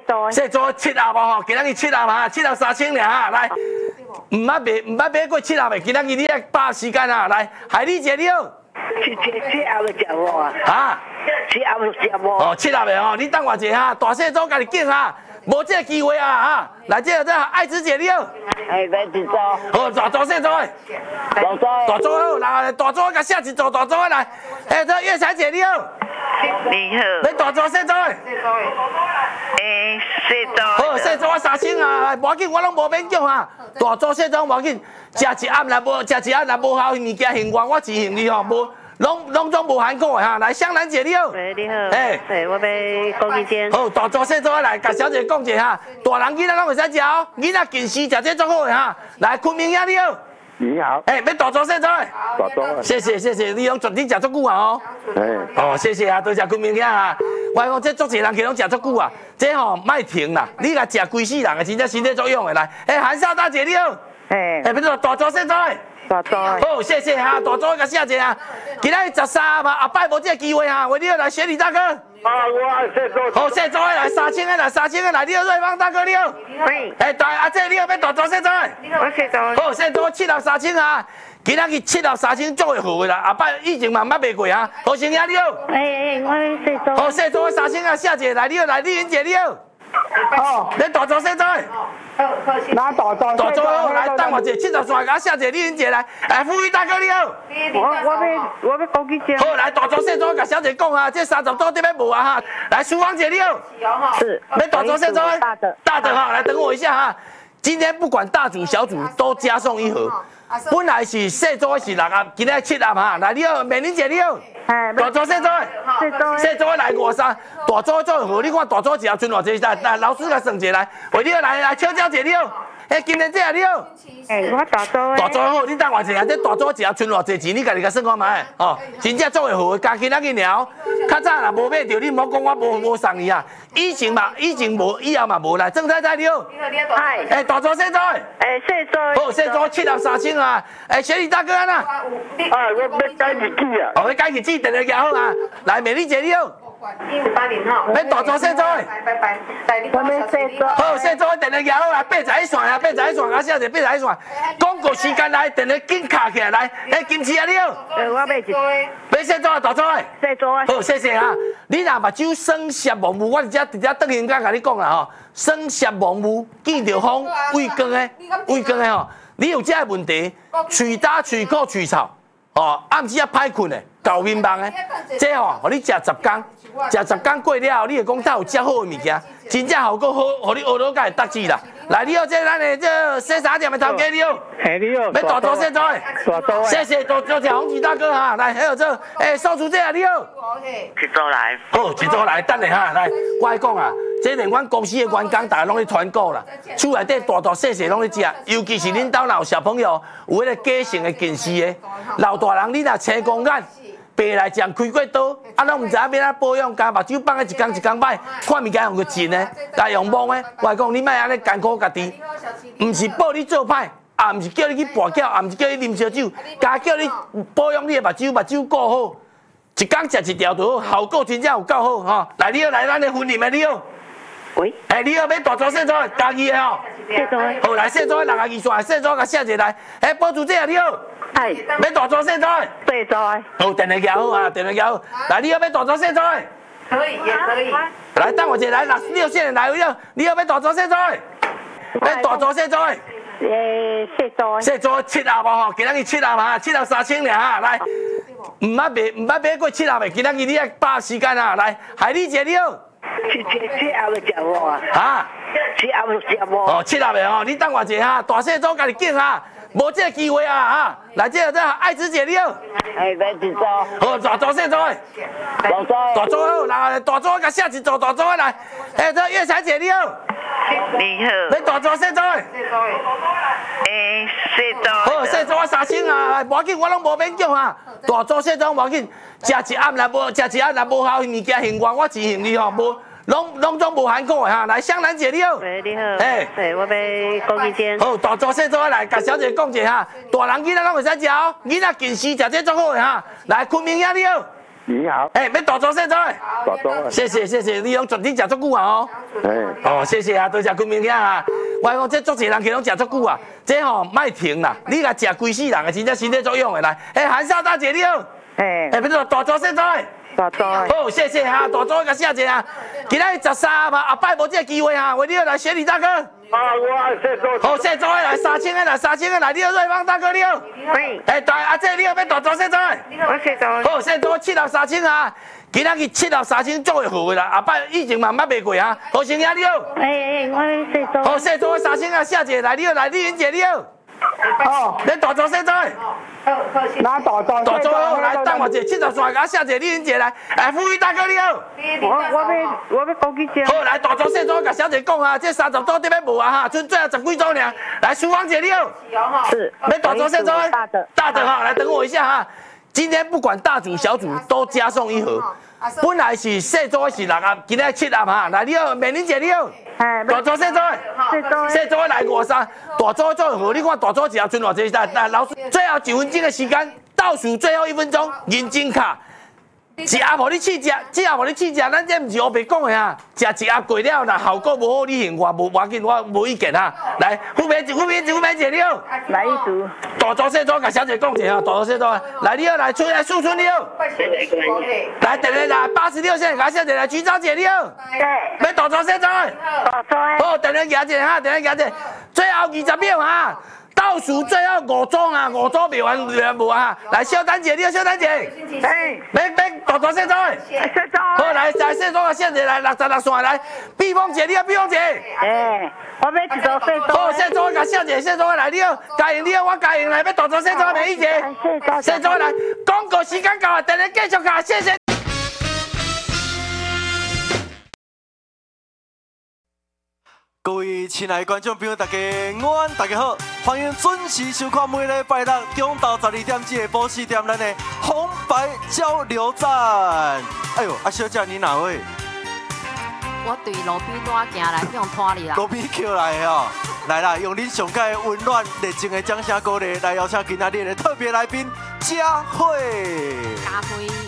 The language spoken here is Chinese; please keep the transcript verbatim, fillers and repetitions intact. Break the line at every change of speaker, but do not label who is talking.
组。
细组七盒无吼，今仔日七盒哈，七盒三千尔哈，来，唔捌卖唔捌买过七盒的，今仔日你来把握时间啊，来，海你一个了。
七七七盒就食无啊？
啊？
七盒就食无。
哦，七盒的吼，你等我一下哈，大细组家己拣哈，无这个机会啊哈，来这个这爱子姐了。
哎，来一组。
好，大组细组的。
大组。
大组好，来大组甲写一组大组的来，哎，这月彩姐了。
你好。
要大组细组的。
诶，细组。
好，细组啊三千啊，无要紧，我拢无免叫哈。大组细组无要紧，食一暗若无食一暗若无效物件行完，我自行你吼，无拢拢总无含苦的哈。来，香兰姐你好。
喂，你好。
哎，
对，我要讲一件。
好，大组细组来，甲小姐讲者哈。大人囡仔拢会使食哦，囡仔近视食这足好的哈。来，昆明兄你好。
你好。
哎，要大组细组的。
大组。
谢谢谢谢，你拢绝对食足久啊哦。
哎。
哦，谢谢啊，多谢昆明兄啊。我讲这足侪人去拢食足久啊，这吼莫停啦，你甲食规世人啊，真正身体作用的来。哎，韩少大姐你好。
哎。
哎，要做大组细组的。
大组。
好，谢谢哈，大组甲谢者啊。今仔日十三嘛，后摆无这个机会哈，为你好来选李大哥。
啊，我爱细组。
好，细组的来三千个来三千个来，你好瑞芳大哥你好。
喂。
哎，大阿姐你好，要大组细组的。
我细组。
好，细组七盒三千啊。今仔日七盒三千足会好的啦，后摆以前嘛毋捌卖过啊。好，生兄你好。
哎哎，我要细组。
好，细组的三千啊，谢姐来你好，来丽云姐你好。
哦。
你大组细组的。
拿大组。
大组好，来等我一下，七十三甲谢姐丽云姐来。哎，富裕大哥你好。
我我要我要讲一件。
好，来大组细组甲小姐讲啊，这三十组这边无啊哈。来，淑芳姐你好。
是。
要大组细组的。
大的。
大的哈，来等我一下哈。今天不管大组小组都加送一盒。本来是细组是六盒，今仔七盒哈。来，你好，美玲姐你好。
哎。
大组细组的。
细组。
细组的来五三，大组做好，你看大组一盒剩偌济？来来，老师甲算者来。喂，你好，来来，秋娇姐你好。哎，今天这你好。
哎，我大组的。
大组好，你等我一下，这大组一盒剩偌济钱？你家己甲算看卖哦。真正做会好，加今仔日了。较早若无买着，你毋好讲我无无送你啊。以前嘛，以前无，以后嘛无来。郑太太你好。
嗨。
哎，大组细组的。
哎，细组。
好，细组七盒三千啊。哎，雪莉大哥安那？
啊，我要改日子啊。
哦，要改日子，电话举好啊。来，美丽姐你好。
一五八零号。
要大组细组的。
拜拜拜。
我要细组。
好，细组的电话举好啊，八十一线啊，八十一线啊，谢谢八十一线。广告时间来，电话紧卡起来来。哎，金翅啊你好。
呃，我要一。
要细组的大组的。
细组的。
好，谢谢啊。你若目睭生涩盲目，我直接直接等人家甲你讲啦吼。生涩盲目，见着风，畏光的，畏光的吼。你有这个问题，喙焦、喙苦、喙臭，哦，暗时啊歹困的，搞面盲的，这吼，互你食十天，食十天过了后，你会讲它有遮好的物件，真正效果好，互你学到甲会得志啦。来，你好，这咱的这洗衫店的头家你好。
嘿，你好。
要大组细组的。
大组的。
谢谢，多多谢洪吉大哥哈，来，还有这，哎，收出这你好。
一组来。
好，一组来，等下哈，来，我来讲啊，这连阮公司的员工，大家拢咧团购啦，厝内底大大细细拢咧食，尤其是恁兜若有小朋友，有迄个假性的近视的，老大人你若青光眼。白来讲开过刀，啊，拢唔知影要安保养，加目睭放个一工一工摆，看物件用个真的，来用摸的。我讲你莫安尼艰苦家己，唔是报你做歹，也唔是叫你去跋筊，也唔是叫你啉烧酒，加叫你保养你的目睭，目睭顾好，一工食一条就好，效果真正有够好吼。来，你好，来咱的婚礼的你好。
喂。
哎，你好，要大组细组的，家己的吼。
细组的。
好，来细组的六十二线，细组甲写一来。哎，保住这你好。
哎。
要大组细组的。
细组的。
好，电话举好啊，电话举好。来，你好，要大组细组的。
可以，也可以。
来，等我一下，来，六六线的来了，你好，要大组细组的。要大组细组的。
诶，细组的。
细组七盒无吼，今仔日七盒哈，七盒三千尔哈，来。唔捌卖唔捌买过七盒的，今仔日你来把握时间啊，来，海你姐你好。
七七七盒就食无啊？
啊？
七盒就食无。
哦，七盒的吼，你等我一下哈，大细组家己拣哈。无这个机会啊哈！来，这个这爱子姐你好。
哎，来一组。
好，大组细组的。
大组。
大组好，来大组甲写一组大组的来。哎，这月彩姐你好。
你好。
要大组细组的。
哎，细组。
好，细组三千啊，无要紧，我拢无免叫哈。大组细组无要紧，食一暗若无食一暗若无效物件行完，我自行你吼无。拢拢总无含苦的哈，来香兰姐你好。
喂，你好。
哎，
对，我要讲一件。
好，大组细组来，甲小姐讲者哈，大人囡仔拢会使食哦，囡仔近视食这足好的哈。来，昆明兄你好。
你好，
哎，要大桌小桌的，
大桌的，
谢谢谢谢，你拢绝对食足久啊哦。
哎，
哦，谢谢啊，多谢昆明兄啊。我讲这足侪人去拢食足久啊，这吼莫停啦，你甲食规世人的，真正身体作用的来。哎，韩少大姐你好，
哎，
哎，不是大桌小桌的。
大桌的，
好，谢谢哈，大桌甲谢谢啊。今仔日十三嘛，后摆无这个机会哈，为你好来选你大哥。
啊，我谢做，
好，谢桌的来，三千个来，三千个来，你好，瑞芳大哥你好。
喂，
哎，大阿姐你好，要大桌小桌的。
我谢桌，
好，谢桌七六三千啊。今仔日七六三千做会好的啦，后摆以前嘛捌卖过哈。何先生你好。
哎哎，我谢桌，
好，谢桌三千啊，谢姐来，你好来，丽云姐你好。
哦，
你大桌小桌的。
拿大桌，
大桌好，来等我一下，七十岁，甲谢谢丽云姐来，哎，富裕大哥你好，
我我要我要讲几件，
好来大桌小桌甲小姐讲啊，这三十桌这边无啊哈，剩最后十几桌尔，来淑芳姐你好，
是，
要大桌小桌，
大的，
大的哈，来等我一下哈，今天不管大组小组都加送一盒，本来是小桌是六盒，今天七盒哈，来你好，美玲姐你好，
哎，
大桌小桌，
谢桌，
小桌来五三，大桌做好，你看大桌只要剩偌济，来来老师，最后一分钟的时间。倒数最后一分钟，认真卡，一盒无你试食，只盒无你试食，咱这毋是黑白讲的啊，食一盒过了，若效果无好，你嫌我无要紧，我无意见哈。来，副美副美副美姐你好，
来一组，
大桌小桌甲小姐讲者哈，大桌小桌，来你好，来出来素春你好，来等下来八十六线甲小姐来菊昭姐你好，
对，
要大桌小桌，
大桌，
好，等下夹者哈，等下夹者，最后二十秒哈。倒数最后五组啊，五组卖完卖完无啊！来，小丹姐，你好，小丹姐，
哎，
要要大桌小桌的，
谢桌，
好来，来小桌啊，现在来六十六线来，碧凤姐，你好，碧凤姐，
哎，我要一桌谢桌，
好，小桌甲小姐，小桌来，你好，嘉莹你好，我嘉莹来，要大桌小桌美一姐，
谢桌，
小桌来，广告时间到了，等下继续卡，谢谢。
各位亲爱的观众朋友，大家午安，大家好，欢迎准时收看每礼拜六中昼十二点这个宝视店咱的红白交流站。哎呦，啊小姐你哪位？
我对路边摊行来，用拖你啦。
路边捡来的哦，来啦，用恁上届温暖热情的掌声鼓励来邀请今仔日的特别来宾佳慧。
嘉辉。